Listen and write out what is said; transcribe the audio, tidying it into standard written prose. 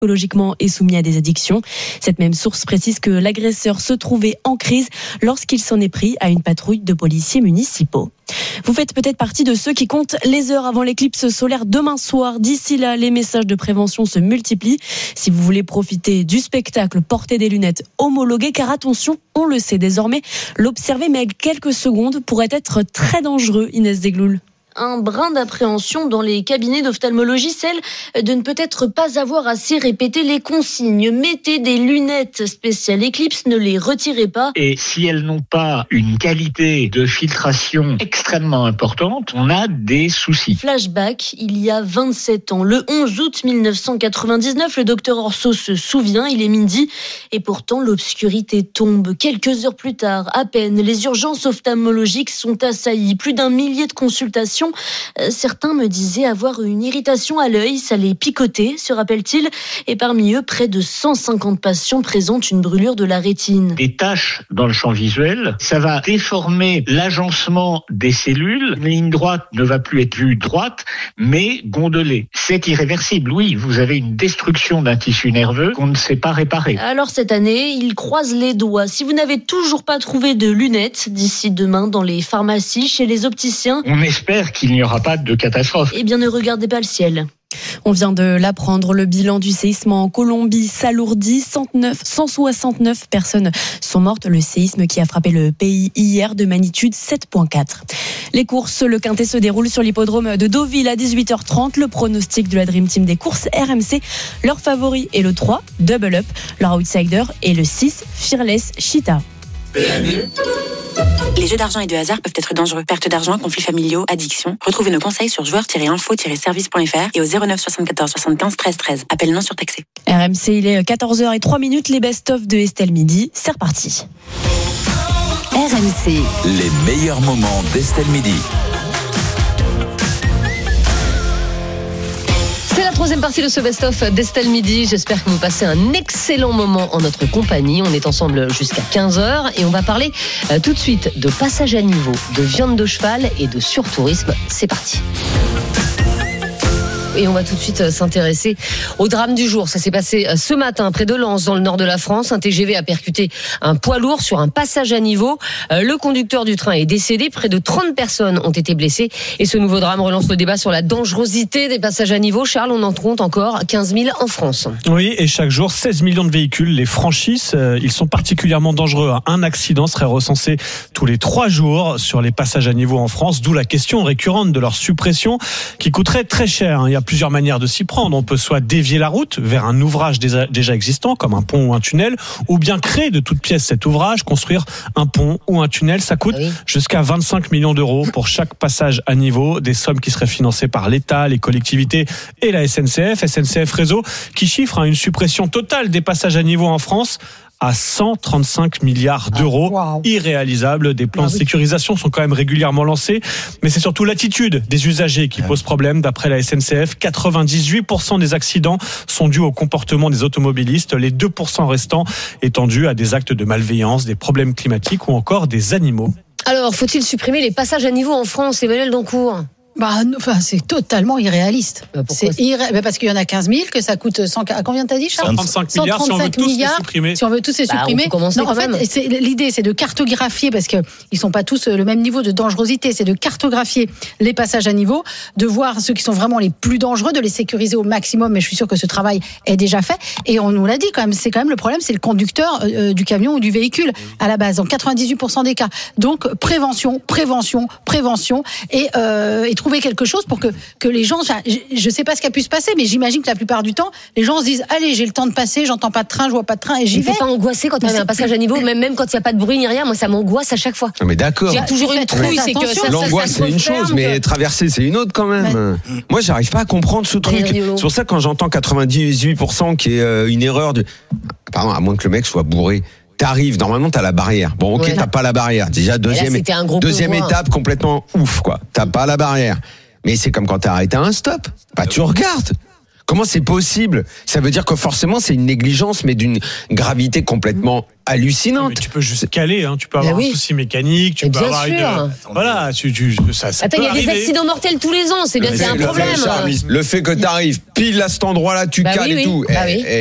psychologiquement et soumis à des addictions. Cette même source précise que l'agresseur se trouvait en crise lorsqu'il s'en est pris à une patrouille de policiers municipaux. Vous faites peut-être partie de ceux qui comptent les heures avant l'éclipse solaire demain soir. D'ici là, les messages de prévention se multiplient. Si vous voulez profiter du spectacle, portez des lunettes homologuées car attention, on le sait désormais, l'observer mais quelques secondes pourrait être très dangereux. Inès Degloul. Un brin d'appréhension dans les cabinets d'ophtalmologie, celle de ne peut-être pas avoir assez répété les consignes. Mettez des lunettes spéciales Eclipse, ne les retirez pas. Et si elles n'ont pas une qualité de filtration extrêmement importante, on a des soucis. Flashback, il y a 27 ans, le 11 août 1999, le docteur Orso se souvient, il est midi, et pourtant l'obscurité tombe. Quelques heures plus tard, à peine, les urgences ophtalmologiques sont assaillies. Plus d'1 millier de consultations. Certains me disaient avoir une irritation à l'œil, ça les picotait, se rappelle-t-il. Et parmi eux, près de 150 patients présentent une brûlure de la rétine. Des taches dans le champ visuel, ça va déformer l'agencement des cellules. Une ligne droite ne va plus être vue droite, mais gondolée. C'est irréversible, oui, vous avez une destruction d'un tissu nerveux qu'on ne sait pas réparer. Alors cette année, ils croisent les doigts. Si vous n'avez toujours pas trouvé de lunettes, d'ici demain dans les pharmacies, chez les opticiens, on espère qu'il n'y aura pas de catastrophe. Eh bien, ne regardez pas le ciel. On vient de l'apprendre, le bilan du séisme en Colombie s'alourdit. 169 personnes sont mortes. Le séisme qui a frappé le pays hier de magnitude 7.4. Les courses, le quintet se déroule sur l'hippodrome de Deauville à 18h30. Le pronostic de la Dream Team des courses RMC. Leur favori est le 3, Double Up. Leur outsider est le 6, Fearless Cheetah. Les jeux d'argent et de hasard peuvent être dangereux. Perte d'argent, conflits familiaux, addiction. Retrouvez nos conseils sur joueurs-info-service.fr et au 09 74 75 13 13. Appel non surtaxé. RMC, il est 14h03. Les best-of de Estelle Midi. C'est reparti. RMC. Les meilleurs moments d'Estelle Midi. C'est la troisième partie de ce best-of d'Estelle Midi. J'espère que vous passez un excellent moment en notre compagnie. On est ensemble jusqu'à 15h et on va parler tout de suite de passage à niveau, de viande de cheval et de surtourisme. C'est parti. Et on va tout de suite s'intéresser au drame du jour. Ça s'est passé ce matin près de Lens, dans le nord de la France. Un TGV a percuté un poids lourd sur un passage à niveau. Le conducteur du train est décédé. Près de 30 personnes ont été blessées. Et ce nouveau drame relance le débat sur la dangerosité des passages à niveau. Charles, on en compte encore 15 000 en France. Oui, et chaque jour, 16 millions de véhicules les franchissent. Ils sont particulièrement dangereux. Un accident serait recensé tous les 3 jours sur les passages à niveau en France. D'où la question récurrente de leur suppression qui coûterait très cher. Il y a plusieurs manières de s'y prendre. On peut soit dévier la route vers un ouvrage déjà existant, comme un pont ou un tunnel, ou bien créer de toutes pièces cet ouvrage, construire un pont ou un tunnel. Ça coûte jusqu'à 25 millions d'euros pour chaque passage à niveau, des sommes qui seraient financées par l'État, les collectivités et la SNCF Réseau, qui chiffre à une suppression totale des passages à niveau en France à 135 milliards d'euros. Irréalisable. Des plans de sécurisation sont quand même régulièrement lancés, mais c'est surtout l'attitude des usagers qui pose problème. D'après la SNCF, 98% des accidents sont dus au comportement des automobilistes, les 2% restants étant dus à des actes de malveillance, des problèmes climatiques ou encore des animaux. Alors, faut-il supprimer les passages à niveau en France, Emmanuel Dancourt ? C'est totalement irréaliste. Parce qu'il y en a 15 000, que ça coûte 100. Combien t'as dit, Charles ? 135 milliards si on veut tous les supprimer. Si on veut tous les supprimer. L'idée, c'est de cartographier, parce qu'ils ne sont pas tous le même niveau de dangerosité. C'est de cartographier les passages à niveau, de voir ceux qui sont vraiment les plus dangereux, de les sécuriser au maximum. Mais je suis sûr que ce travail est déjà fait. Et on nous l'a dit quand même. C'est quand même le problème, c'est le conducteur du camion ou du véhicule à la base, dans 98% des cas. Donc prévention, et trouver quelque chose pour que les gens, je sais pas ce qui a pu se passer, mais j'imagine que la plupart du temps, les gens se disent, allez, j'ai le temps de passer, j'entends pas de train, je vois pas de train et j'y vais. T'es pas angoissé quand t'as un passage à niveau, même quand il y a pas de bruit ni rien, moi ça m'angoisse à chaque fois. Non mais d'accord. J'ai toujours une trouille, c'est que l'angoisse c'est une chose, mais traverser c'est une autre quand même. Moi j'arrive pas à comprendre ce truc. C'est pour ça que quand j'entends 98% qui est une erreur pardon, à moins que le mec soit bourré. T'arrives, normalement t'as la barrière. Bon ok, t'as pas la barrière. Déjà deuxième étape complètement ouf quoi. T'as pas la barrière. Mais c'est comme quand t'es arrêté à un stop. Tu regardes. Comment c'est possible? Ça veut dire que forcément c'est une négligence, mais d'une gravité complètement hallucinante. Mais tu peux juste caler, tu peux avoir un souci mécanique, tu peux avoir voilà, ça Attends, il y a arriver. des accidents mortels tous les ans, c'est bien, c'est un problème. Le fait que tu arrives pile à cet endroit-là, tu cales et tout.